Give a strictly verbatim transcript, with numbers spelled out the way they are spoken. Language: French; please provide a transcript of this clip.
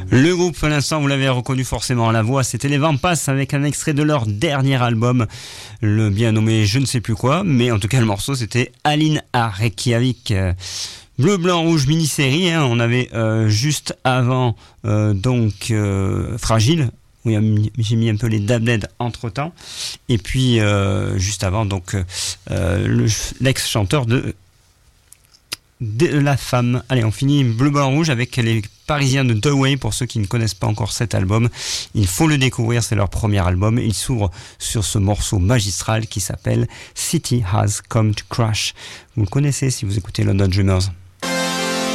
Le groupe, à l'instant, vous l'avez reconnu forcément à la voix, c'était les Vampas avec un extrait de leur dernier album, le bien nommé je ne sais plus quoi, mais en tout cas le morceau c'était Aline à Reykjavik. Bleu, blanc, rouge, mini-série, hein, on avait euh, juste avant euh, donc euh, Fragile, où j'ai mis un peu les Dabned entre temps, et puis euh, juste avant donc euh, le, l'ex-chanteur de de la femme. Allez, on finit bleu, blanc, rouge avec les Parisiens de The Way. Pour ceux qui ne connaissent pas encore cet album, il faut le découvrir, c'est leur premier album. Il s'ouvre sur ce morceau magistral qui s'appelle City Has Come to Crash. Vous le connaissez si vous écoutez London Dreamers.